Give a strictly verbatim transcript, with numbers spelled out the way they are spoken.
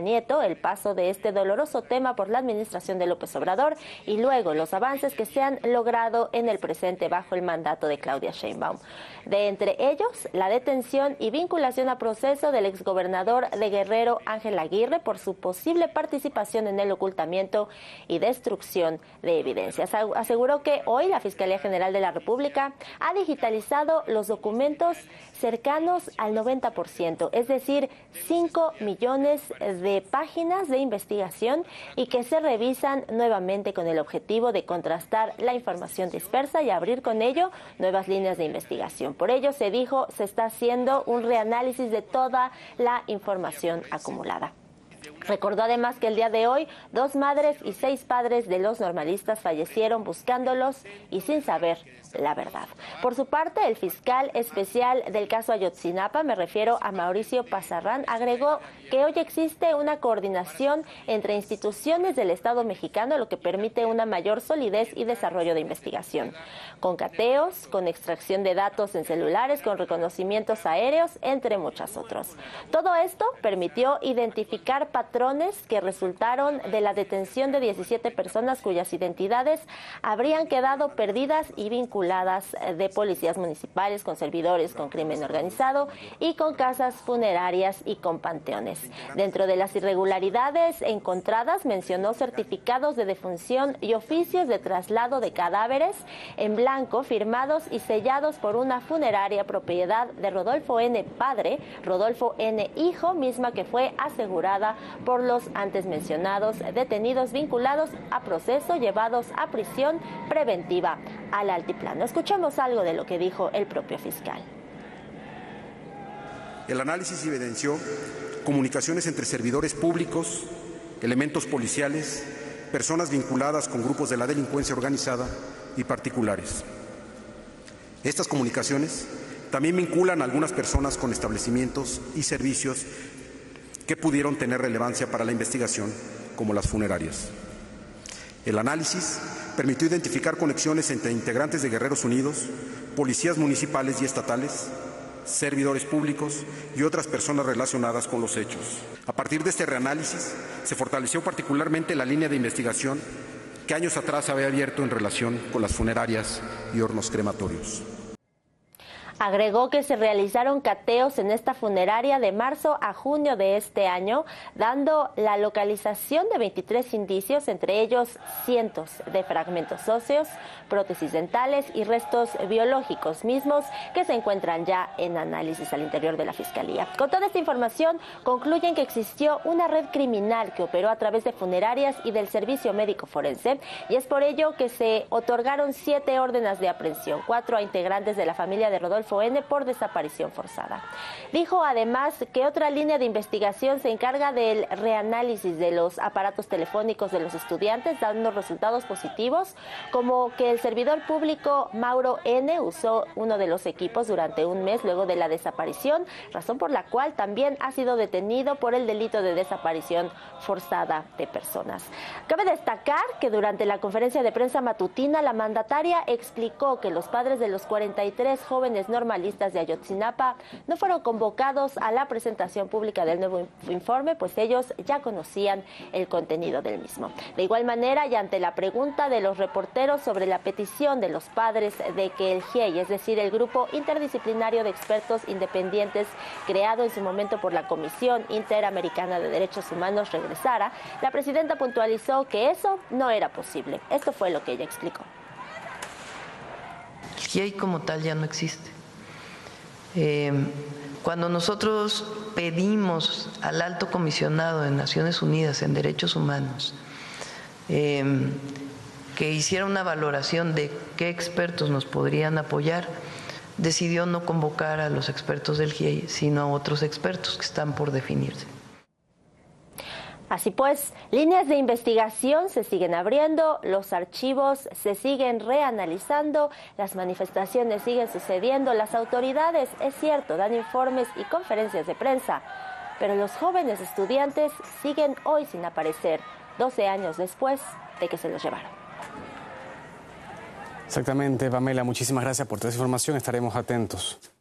Nieto, el paso de este doloroso tema por la administración de López Obrador y luego los avances que se han logrado en el presente bajo el mandato de Claudia Sheinbaum. De entre ellos, la detención y vinculación a proceso del exgobernador de Guerrero, Ángel Aguirre, por su posible participación en el ocultamiento y destrucción de evidencias. Aseguró que hoy la Fiscalía General de la República ha digitalizado los documentos cercanos al noventa por ciento, es decir, cinco millones de páginas de investigación y que se revisan nuevamente con el objetivo de contrastar la información dispersa y abrir con ello nuevas líneas de investigación. Por ello, se dijo, se está haciendo un reanálisis de toda la información acumulada. Recordó además que el día de hoy, dos madres y seis padres de los normalistas fallecieron buscándolos y sin saber la verdad. Por su parte, el fiscal especial del caso Ayotzinapa, me refiero a Mauricio Pazarrán, agregó que hoy existe una coordinación entre instituciones del Estado mexicano, lo que permite una mayor solidez y desarrollo de investigación, con cateos, con extracción de datos en celulares, con reconocimientos aéreos, entre muchos otros. Todo esto permitió identificar patrones que resultaron de la detención de diecisiete personas cuyas identidades habrían quedado perdidas y vinculadas de policías municipales, con servidores con crimen organizado y con casas funerarias y con panteones. Dentro de las irregularidades encontradas, mencionó certificados de defunción y oficios de traslado de cadáveres en blanco firmados y sellados por una funeraria propiedad de Rodolfo N. Padre, Rodolfo N. Hijo, misma que fue asegurada por los antes mencionados detenidos vinculados a proceso, llevados a prisión preventiva al altiplano. Escuchemos algo de lo que dijo el propio fiscal. El análisis evidenció comunicaciones entre servidores públicos, elementos policiales, personas vinculadas con grupos de la delincuencia organizada y particulares. Estas comunicaciones también vinculan a algunas personas con establecimientos y servicios que pudieron tener relevancia para la investigación, como las funerarias. El análisis permitió identificar conexiones entre integrantes de Guerreros Unidos, policías municipales y estatales, servidores públicos y otras personas relacionadas con los hechos. A partir de este reanálisis, se fortaleció particularmente la línea de investigación que años atrás había abierto en relación con las funerarias y hornos crematorios. Agregó que se realizaron cateos en esta funeraria de marzo a junio de este año, dando la localización de veintitrés indicios, entre ellos cientos de fragmentos óseos, prótesis dentales y restos biológicos mismos que se encuentran ya en análisis al interior de la Fiscalía. Con toda esta información, concluyen que existió una red criminal que operó a través de funerarias y del Servicio Médico Forense, y es por ello que se otorgaron siete órdenes de aprehensión, cuatro a integrantes de la familia de Rodolfo N. por desaparición forzada. Dijo además que otra línea de investigación se encarga del reanálisis de los aparatos telefónicos de los estudiantes, dando resultados positivos, como que el servidor público Mauro N. usó uno de los equipos durante un mes luego de la desaparición, razón por la cual también ha sido detenido por el delito de desaparición forzada de personas. Cabe destacar que durante la conferencia de prensa matutina, la mandataria explicó que los padres de los cuarenta y tres jóvenes normalistas de Ayotzinapa no fueron convocados a la presentación pública del nuevo informe, pues ellos ya conocían el contenido del mismo. De igual manera, y ante la pregunta de los reporteros sobre la petición de los padres de que el G I E I, es decir, el Grupo Interdisciplinario de Expertos Independientes creado en su momento por la Comisión Interamericana de Derechos Humanos, regresara, la presidenta puntualizó que eso no era posible. Esto fue lo que ella explicó. El G I E I como tal ya no existe. Eh, cuando nosotros pedimos al Alto Comisionado de Naciones Unidas en Derechos Humanos eh, que hiciera una valoración de qué expertos nos podrían apoyar, decidió no convocar a los expertos del G I E I, sino a otros expertos que están por definirse. Así pues, líneas de investigación se siguen abriendo, los archivos se siguen reanalizando, las manifestaciones siguen sucediendo, las autoridades, es cierto, dan informes y conferencias de prensa, pero los jóvenes estudiantes siguen hoy sin aparecer, doce años después de que se los llevaron. Exactamente, Pamela, muchísimas gracias por toda esa información, estaremos atentos.